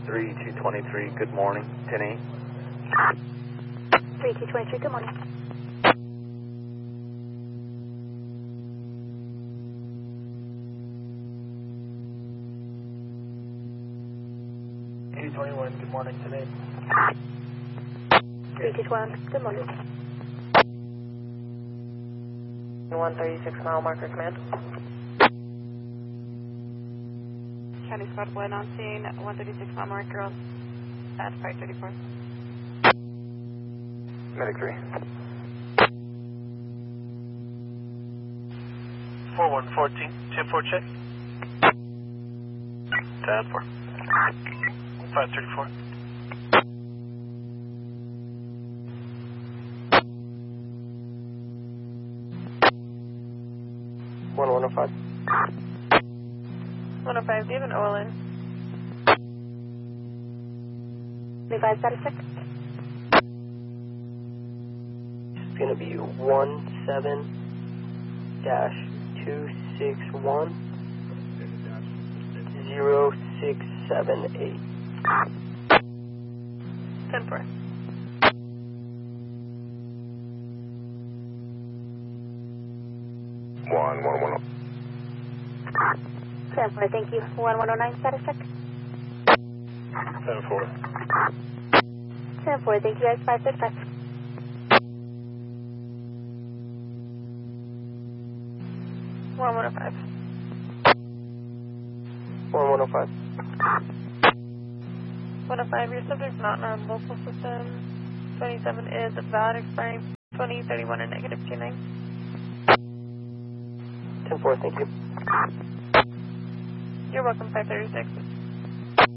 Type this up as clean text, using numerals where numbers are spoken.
3223, good morning, 10-8. 3223, good morning. Good morning today. 3221, good morning. 136 mile marker command. County Squad 1 on scene, 136 mile marker at 534. Medic 3. 4114, 10-4 check. 10-4. 534. One 105. 105, do you have an OLN? 25 status check. It's going to be 17-261-0678. 10-4. One 10-4, thank you. 1109 status check. 10-4. 10-4, thank you guys. 565. 1105. 105. 105, your subject's not in our local system. 27 is valid, expiring 2031 and negative 29. 10-4, thank you. You're welcome, 536.